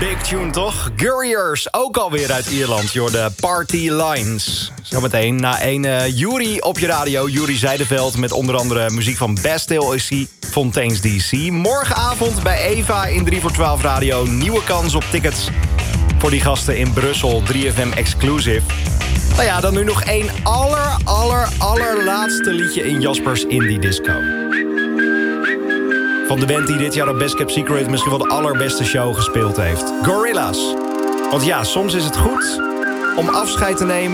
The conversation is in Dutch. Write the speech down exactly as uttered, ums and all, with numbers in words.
Big tune toch? Gurriers, ook alweer uit Ierland. Joh, de Party Lines. Zometeen na een uh, Yuri op je radio. Yuri Zijdeveld met onder andere muziek van Bastille A C, Fontaine's D C. Morgenavond bij Eva in drie voor twaalf Radio. Nieuwe kans op tickets voor die gasten in Brussel. drie F M Exclusive. Nou ja, dan nu nog één aller, aller, allerlaatste liedje in Jaspers Indie Disco. Van de band die dit jaar op Best Kept Secret misschien wel de allerbeste show gespeeld heeft. Gorillaz. Want ja, soms is het goed om afscheid te nemen